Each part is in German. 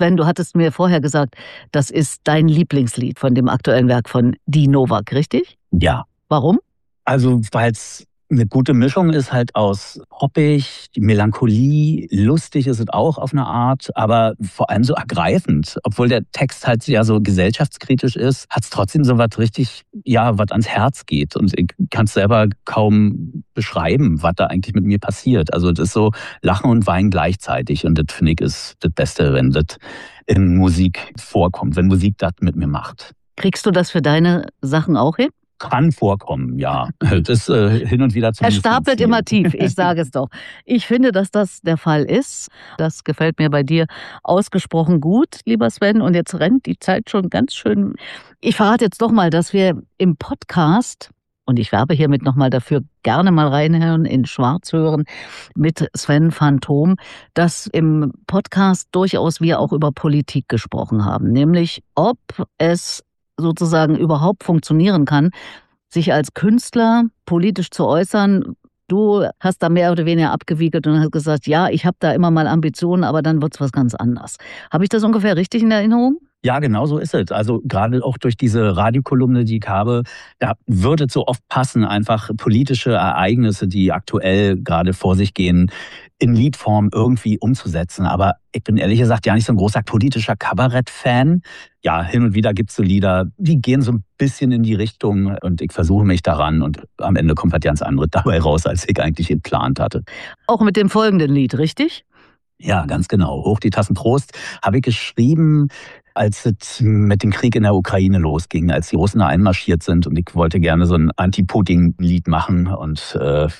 Sven, du hattest mir vorher gesagt, das ist dein Lieblingslied von dem aktuellen Werk von Die Novak, richtig? Ja. Warum? Also, weil es eine gute Mischung ist halt aus poppig, die Melancholie, lustig ist es auch auf eine Art, aber vor allem so ergreifend. Obwohl der Text halt ja so gesellschaftskritisch ist, hat es trotzdem so was richtig, ja, was ans Herz geht. Und ich kann es selber kaum beschreiben, was da eigentlich mit mir passiert. Also das ist so Lachen und Weinen gleichzeitig. Und das finde ich ist das Beste, wenn das in Musik vorkommt, wenn Musik das mit mir macht. Kriegst du das für deine Sachen auch hin? Kann vorkommen, ja. Das hin und wieder Er zumindest. stapelt immer tief, ich sage es doch. Ich finde, dass das der Fall ist. Das gefällt mir bei dir ausgesprochen gut, lieber Sven. Und jetzt rennt die Zeit schon ganz schön. Ich verrate jetzt doch mal, dass wir im Podcast, und ich werbe hiermit nochmal dafür, gerne mal reinhören, in Schwarz hören, mit Sven Phantom, dass im Podcast durchaus wir auch über Politik gesprochen haben. Nämlich, ob es sozusagen überhaupt funktionieren kann, sich als Künstler politisch zu äußern. Du hast da mehr oder weniger abgewiegelt und hast gesagt, ja, ich habe da immer mal Ambitionen, aber dann wird's was ganz anderes. Habe ich das ungefähr richtig in Erinnerung? Ja, genau so ist es. Also gerade auch durch diese Radiokolumne, die ich habe, da würde es so oft passen, einfach politische Ereignisse, die aktuell gerade vor sich gehen, in Liedform irgendwie umzusetzen. Aber ich bin ehrlich gesagt ja nicht so ein großer politischer Kabarett-Fan. Ja, hin und wieder gibt's so Lieder, die gehen so ein bisschen in die Richtung und ich versuche mich daran und am Ende kommt halt ganz anderes dabei raus, als ich eigentlich geplant hatte. Auch mit dem folgenden Lied, richtig? Ja, ganz genau. Hoch die Tassen Prost habe ich geschrieben, als es mit dem Krieg in der Ukraine losging, als die Russen da einmarschiert sind und ich wollte gerne so ein Anti-Putin-Lied machen und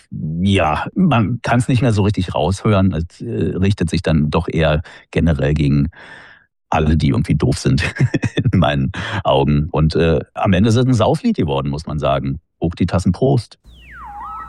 ja, man kann es nicht mehr so richtig raushören. Es richtet sich dann doch eher generell gegen alle, die irgendwie doof sind in meinen Augen. Und am Ende ist es ein Sauflied geworden, muss man sagen. Hoch die Tassen Prost.